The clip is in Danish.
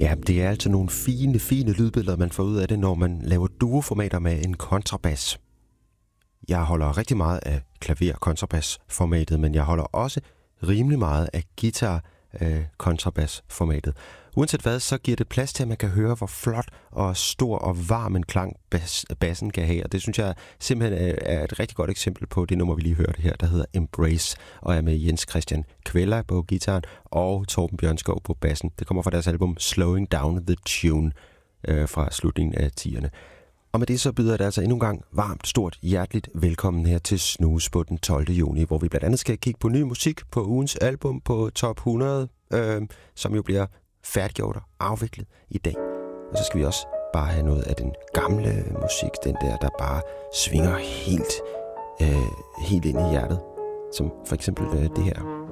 Ja, det er altså nogle fine lydbilleder, man får ud af det, når man laver duoformater med en kontrabas. Jeg holder rigtig meget af klaver-kontrabas-formatet, men jeg holder også rimelig meget af guitar-kontrabas-formatet. Uanset hvad, så giver det plads til, at man kan høre, hvor flot og stor og varm en klang bassen kan have. Og det synes jeg simpelthen er et rigtig godt eksempel på det nummer, vi lige hørte her, der hedder Embrace, og er med Jens Christian Kveller på guitaren og Torben Bjørnskov på bassen. Det kommer fra deres album Slowing Down the Tune fra slutningen af 10'erne. Og med det så byder det altså endnu en gang varmt, stort, hjerteligt velkommen her til Snooze på den 12. juni, hvor vi blandt andet skal kigge på ny musik på ugens album på Top 100, som jo bliver færdiggjort og afviklet i dag. Og så skal vi også bare have noget af den gamle musik, den der bare svinger helt ind i hjertet, som for eksempel det her.